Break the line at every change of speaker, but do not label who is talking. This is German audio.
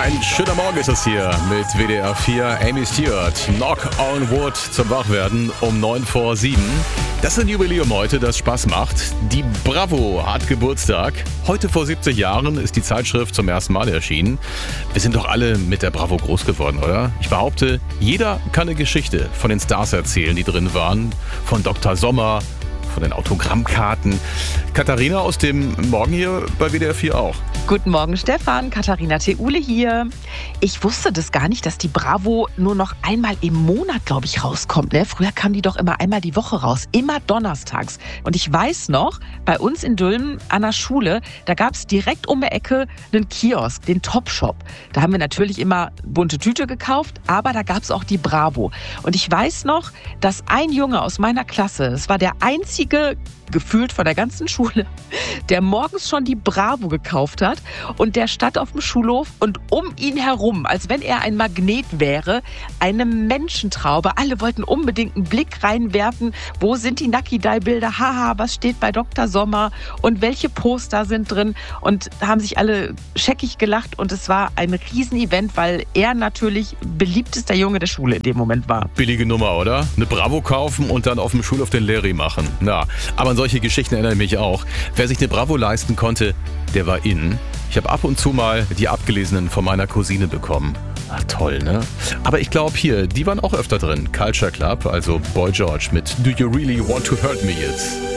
Ein schöner Morgen ist es hier mit WDR 4. Amy Stewart, Knock on Wood zum Wachwerden um 7:09. Das ist ein Jubiläum heute, das Spaß macht. Die Bravo hat Geburtstag. Heute vor 70 Jahren ist die Zeitschrift zum ersten Mal erschienen. Wir sind doch alle mit der Bravo groß geworden, oder? Ich behaupte, jeder kann eine Geschichte von den Stars erzählen, die drin waren. Von Dr. Sommer, von den Autogrammkarten. Katharina aus dem Morgen hier bei WDR 4 auch.
Guten Morgen, Stefan. Katharina Theule hier. Ich wusste das gar nicht, dass die Bravo nur noch einmal im Monat, glaube ich, rauskommt. Ne? Früher kam die doch immer einmal die Woche raus. Immer donnerstags. Und ich weiß noch, bei uns in Dülmen an der Schule, da gab es direkt um die Ecke einen Kiosk, den Topshop. Da haben wir natürlich immer bunte Tüte gekauft, aber da gab es auch die Bravo. Und ich weiß noch, dass ein Junge aus meiner Klasse, es war der einzige, gefühlt von der ganzen Schule, der morgens schon die Bravo gekauft hat und der stand auf dem Schulhof und um ihn herum, als wenn er ein Magnet wäre, eine Menschentraube. Alle wollten unbedingt einen Blick reinwerfen. Wo sind die Nucky-Die-Bilder? Haha, was steht bei Dr. Sommer? Und welche Poster sind drin? Und da haben sich alle scheckig gelacht und es war ein Riesenevent, weil er natürlich beliebtester Junge der Schule in dem Moment war.
Billige Nummer, oder? Eine Bravo kaufen und dann auf dem Schulhof den Larry machen. Na, aber an solche Geschichten erinnere mich auch. Wer sich eine Bravo leisten konnte, der war in. Ich habe ab und zu mal die abgelesenen von meiner Cousine bekommen. Ach, toll, ne? Aber ich glaube hier, die waren auch öfter drin. Culture Club, also Boy George mit Do You Really Want to Hurt Me jetzt?